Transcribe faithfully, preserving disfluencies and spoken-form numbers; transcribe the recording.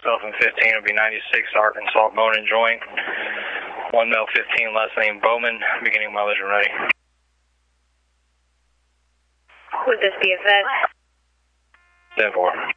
Elephant fifteen will be ninety-six Arkansas Bone and Joint. One male fifteen, last name Bowman, beginning mileage and ready. Would this be a vet? ten four.